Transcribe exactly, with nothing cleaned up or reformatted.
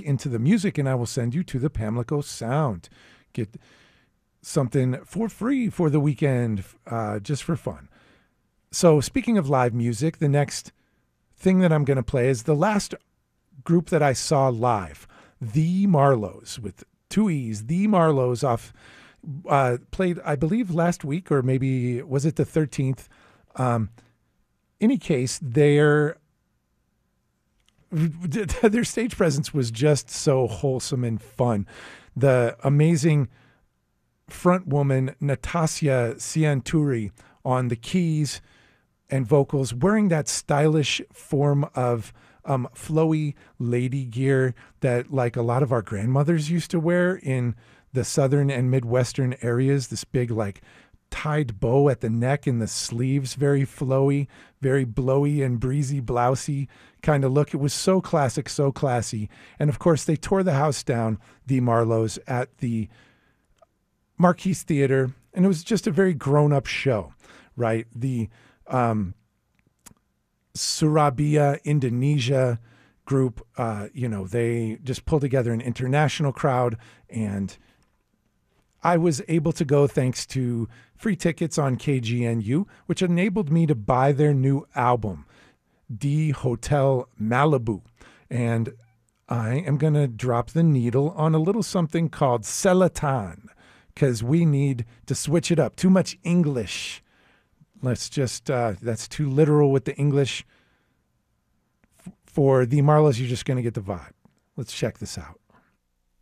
into the music, and I will send you to the Pamlico Sound. Get something for free for the weekend, uh, just for fun. So speaking of live music, the next thing that I'm going to play is the last group that I saw live, The Marlows, with two E's, The Marlows, off uh, played, I believe, last week, or maybe was it the thirteenth? Um, any case, their their stage presence was just so wholesome and fun. The amazing front woman, Natasha Cianturi, on the keys and vocals, wearing that stylish form of um, flowy lady gear that like a lot of our grandmothers used to wear in the southern and Midwestern areas. This big like tied bow at the neck and the sleeves, very flowy, very blowy and breezy, blousey kind of look. It was so classic, so classy. And of course, they tore the house down, the Marlows, at the Marquis Theater, and it was just a very grown-up show, right? The um, Surabaya, Indonesia group, uh, you know, they just pulled together an international crowd, and I was able to go thanks to free tickets on K G N U, which enabled me to buy their new album, D Hotel Malibu. And I am going to drop the needle on a little something called Selatan, because we need to switch it up. Too much English. Let's just, uh, that's too literal with the English. F- for the Marlows, you're just going to get the vibe. Let's check this out.